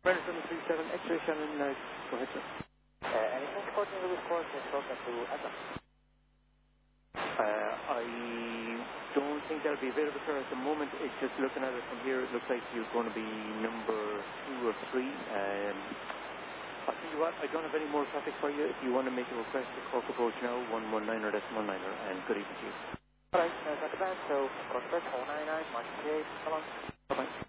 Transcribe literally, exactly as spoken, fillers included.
Brenda seven three seven, X-ray Shannon, uh, go ahead, sir. Uh, anything according to the report is spoken to Adam? Uh, I don't think that'll be available, sir, at the moment. It's just looking at it from here, it looks like you're going to be number two or three. Um, I'll tell you what, I don't have any more traffic for you. If you want to make a request to Cork Approach now, one one niner, that's one niner, and good evening to you. Alright, uh, that's the band, so Cork Approach one nine nine, Martin K, so long. Bye-bye.